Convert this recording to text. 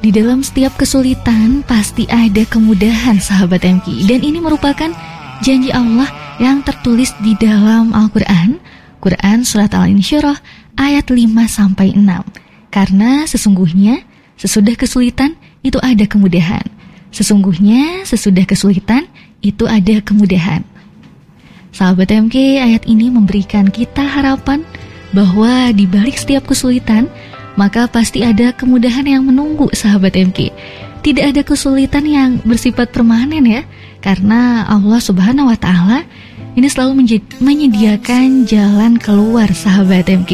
Di dalam setiap kesulitan pasti ada kemudahan sahabat MK. Dan ini merupakan janji Allah yang tertulis di dalam Al-Quran, Quran Surat Al-Insyirah ayat 5-6. Karena sesungguhnya sesudah kesulitan itu ada kemudahan. Sesungguhnya sesudah kesulitan itu ada kemudahan. Sahabat MK, ayat ini memberikan kita harapan bahwa di balik setiap kesulitan maka pasti ada kemudahan yang menunggu sahabat MK. Tidak ada kesulitan yang bersifat permanen ya, karena Allah Subhanahu wa Ta'ala ini selalu menyediakan jalan keluar sahabat MK.